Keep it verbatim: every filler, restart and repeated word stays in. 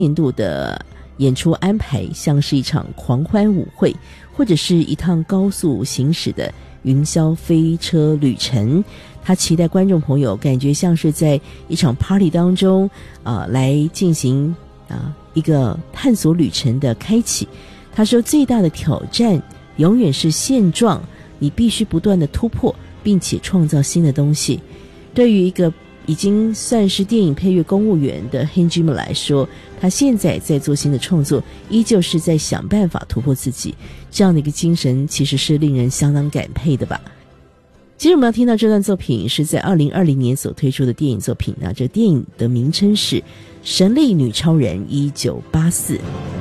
年度的演出安排像是一场狂欢舞会，或者是一趟高速行驶的云霄飞车旅程。他期待观众朋友感觉像是在一场 party 当中啊、呃，来进行啊、呃、一个探索旅程的开启。他说最大的挑战永远是现状，你必须不断的突破并且创造新的东西。对于一个已经算是电影配乐公务员的 Hans Zimmer 来说，他现在在做新的创作，依旧是在想办法突破自己，这样的一个精神其实是令人相当感佩的吧。其实我们要听到这段作品是在二零二零年所推出的电影作品，那这电影的名称是《神力女超人一九八四》。